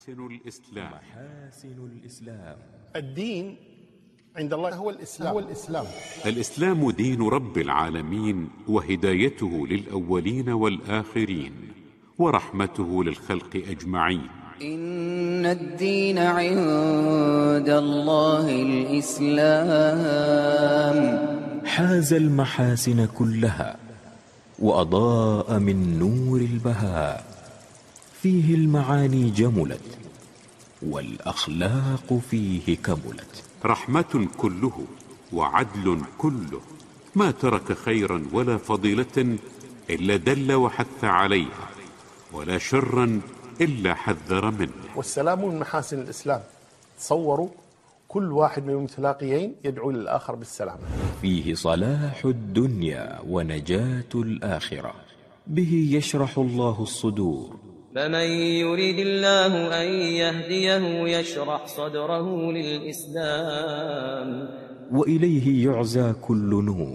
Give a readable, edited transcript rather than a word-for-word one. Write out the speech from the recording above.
محاسن الإسلام. الدين عند الله هو الإسلام. الإسلام دين رب العالمين، وهدايته للأولين والآخرين، ورحمته للخلق أجمعين. إن الدين عند الله الإسلام. حاز المحاسن كلها وأضاء من نور البهاء، فيه المعاني جملت والأخلاق فيه كملت. رحمة كله وعدل كله، ما ترك خيرا ولا فضيلة إلا دل وحث عليها، ولا شرا إلا حذر منه. والسلام من محاسن الإسلام. تصوروا كل واحد من المتلاقيين يدعو للآخر بالسلام. فيه صلاح الدنيا ونجاة الآخرة، به يشرح الله الصدور. فمن يريد الله أن يهديه يشرح صدره للإسلام، وإليه يعزى كل نور.